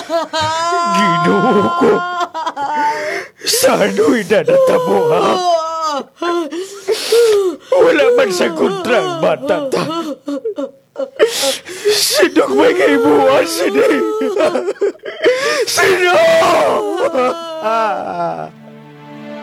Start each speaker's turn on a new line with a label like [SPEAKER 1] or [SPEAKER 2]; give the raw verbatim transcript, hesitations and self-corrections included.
[SPEAKER 1] Ginoo ko. Sano'y na natamo, ha? Wala man sa kontrang bata ta. Sinong may kaibuan, sini? Sino?